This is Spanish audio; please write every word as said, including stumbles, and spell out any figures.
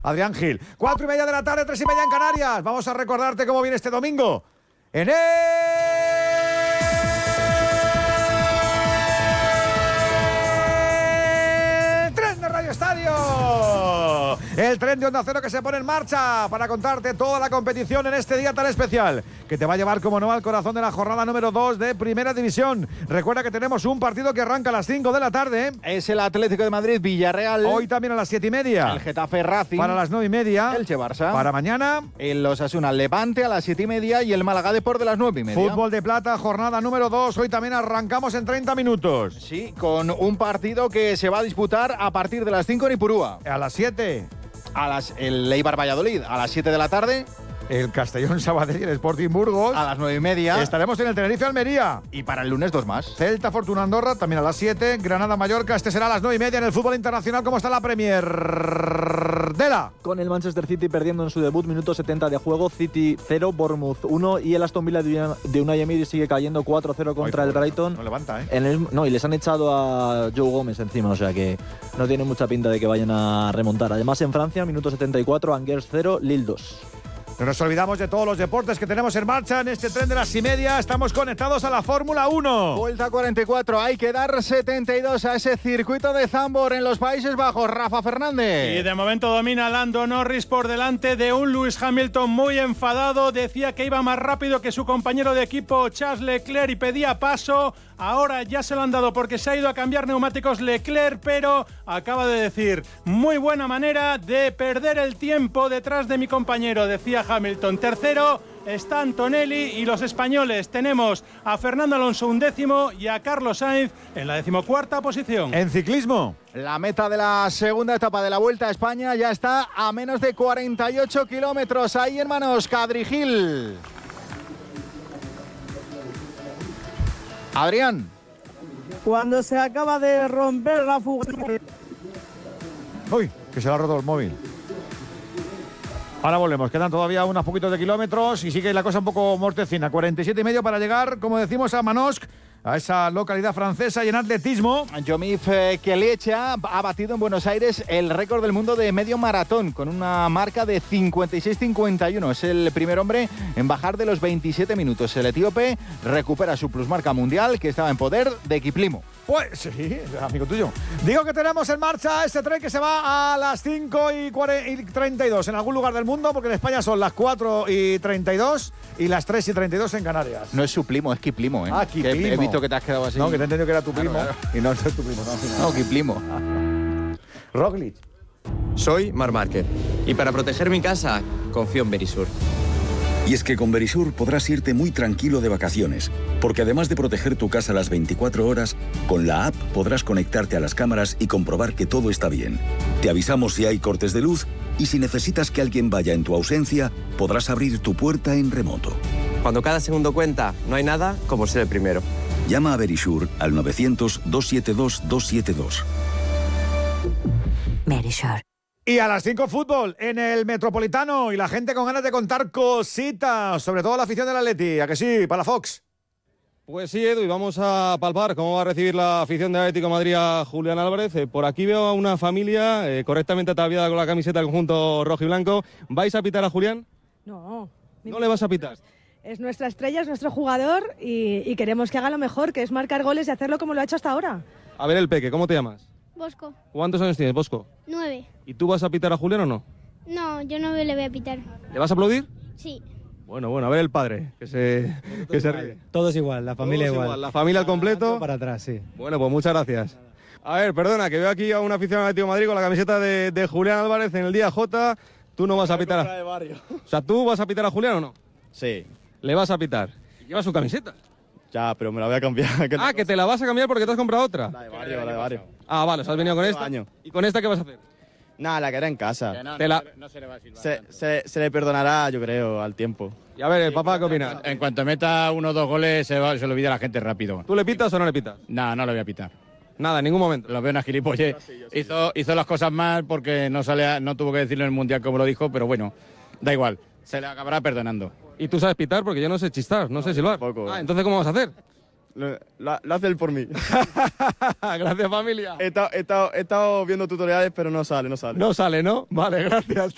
Adrián Gil. Cuatro y media de la tarde, tres y media en Canarias. Vamos a recordarte cómo viene este domingo. En el... tren de Radio Estadio. El tren de Onda Cero que se pone en marcha para contarte toda la competición en este día tan especial, que te va a llevar, como no, al corazón de la jornada número dos de Primera División. Recuerda que tenemos un partido que arranca a las cinco de la tarde. Es el Atlético de Madrid-Villarreal. Hoy también a las siete y media. El Getafe-Racing. Para las nueve y media. El Che-Barça. Para mañana. El Osasuna-Levante a las siete y media y el Málaga-Depor de las nueve y media. Fútbol de plata, jornada número dos. Hoy también arrancamos en treinta minutos. Sí, con un partido que se va a disputar a partir de las cinco en Ipurúa. A las siete. A las, el Eibar Valladolid a las siete de la tarde. El Castellón Sabadell y el Sporting Burgos. A las nueve y media. Estaremos en el Tenerife Almería. Y para el lunes dos más. Celta Fortuna Andorra también a las siete. Granada Mallorca. Este será a las nueve y media en el fútbol internacional. ¿Cómo está la Premier? Dela. Con el Manchester City perdiendo en su debut, minuto setenta de juego. City cero, Bournemouth uno. Y el Aston Villa de Unai Emery sigue cayendo cuatro cero contra Ay, el Brighton. No levanta, ¿eh? En el, no, y les han echado a Joe Gómez encima. O sea que no tiene mucha pinta de que vayan a remontar. Además, en Francia, minuto setenta y cuatro, Angers cero, Lille dos. No nos olvidamos de todos los deportes que tenemos en marcha en este tren de las y media. Estamos conectados a la Fórmula uno. Vuelta cuarenta y cuatro. Hay que dar setenta y dos a ese circuito de Zandvoort en los Países Bajos. Rafa Fernández. Y de momento domina Lando Norris por delante de un Lewis Hamilton muy enfadado. Decía que iba más rápido que su compañero de equipo Charles Leclerc y pedía paso. Ahora ya se lo han dado porque se ha ido a cambiar neumáticos Leclerc, pero acaba de decir, muy buena manera de perder el tiempo detrás de mi compañero, decía Hamilton. Tercero está Antonelli y los españoles. Tenemos a Fernando Alonso undécimo y a Carlos Sainz en la decimocuarta posición. En ciclismo, la meta de la segunda etapa de la Vuelta a España ya está a menos de cuarenta y ocho kilómetros. Ahí, hermanos, Cadrigil. Adrián. Cuando se acaba de romper la fuga. Uy, que se le ha roto el móvil. Ahora volvemos, quedan todavía unos poquitos de kilómetros y sigue la cosa un poco mortecina. cuarenta y siete y medio para llegar, como decimos, a Manosque, a esa localidad francesa. Y en atletismo, Jomif Kelecha ha batido en Buenos Aires el récord del mundo de medio maratón con una marca de cincuenta y seis cincuenta y uno. Es el primer hombre en bajar de los veintisiete minutos. El etíope recupera su plusmarca mundial que estaba en poder de Kiplimo. Pues sí, amigo tuyo. Digo que tenemos en marcha este tren que se va a las cinco y treinta y dos en algún lugar del mundo, porque en España son las cuatro y treinta y dos y las tres y treinta y dos en Canarias. No es su primo, es Kiplimo, ¿eh? Ah, Kiplimo. Que he visto que te has quedado así. No, que te he entendido que era tu primo. Claro, claro. Y no es tu primo, no. No, Kiplimo. Roglic. Soy Marc Márquez y para proteger mi casa confío en Verisur. Y es que con Verisur podrás irte muy tranquilo de vacaciones, porque además de proteger tu casa las veinticuatro horas, con la app podrás conectarte a las cámaras y comprobar que todo está bien. Te avisamos si hay cortes de luz y si necesitas que alguien vaya en tu ausencia, podrás abrir tu puerta en remoto. Cuando cada segundo cuenta, no hay nada como ser el primero. Llama a Verisur al novecientos, doscientos setenta y dos, doscientos setenta y dos. Verisur. Y a las cinco fútbol en el Metropolitano y la gente con ganas de contar cositas, sobre todo la afición del Atleti, ¿a que sí? Para la Fox. Pues sí, Edu, y vamos a palpar cómo va a recibir la afición de Atlético de Madrid a Julián Álvarez. Eh, por aquí veo a una familia eh, correctamente ataviada con la camiseta del conjunto rojo y blanco. ¿Vais a pitar a Julián? No. ¿No le vas a pitar? Es nuestra estrella, es nuestro jugador y, y queremos que haga lo mejor, que es marcar goles y hacerlo como lo ha hecho hasta ahora. A ver el peque, ¿cómo te llamas? Bosco. ¿Cuántos años tienes, Bosco? Nueve. ¿Y tú vas a pitar a Julián o no? No, yo no le voy a pitar. ¿Le vas a aplaudir? Sí. Bueno, bueno, a ver el padre, que se, que se ríe. Todos igual, la familia Todos igual. igual. La familia al completo. Para atrás, sí. Bueno, pues muchas gracias. A ver, perdona, que veo aquí a un aficionado de Atlético de Madrid con la camiseta de, de Julián Álvarez en el día J. Tú no vas a pitar a... O sea, ¿tú vas a pitar a Julián o no? Sí. ¿Le vas a pitar? ¿Lleva su camiseta? Ya, pero me la voy a cambiar. Ah, que te la vas a cambiar porque te has comprado otra. La de barrio, la de barrio. Ah, vale, o sea, has venido con esta. Año. ¿Y con esta qué vas a hacer? Nada, la que era en casa. No, te la... no se le va a silbar. Se, se, se le perdonará, yo creo, al tiempo. Y a ver, el papá, ¿qué opina? En cuanto meta uno o dos goles, se, va, se lo olvida a la gente rápido. ¿Tú le pitas o no le pitas? No, no le voy a pitar. Nada, en ningún momento. Lo veo una gilipollez. Sí, sí, hizo, hizo las cosas mal porque no, sale, no tuvo que decirlo en el Mundial como lo dijo, pero bueno, da igual. Se le acabará perdonando. ¿Y tú sabes pitar? Porque yo no sé chistar, no, no sé silbar. Tampoco. Ah, entonces, ¿cómo vas a hacer? Lo, lo, lo hace él por mí. Gracias, familia. He estado, he, estado, he estado viendo tutoriales, pero no sale, no sale. No sale, ¿no? Vale, gracias.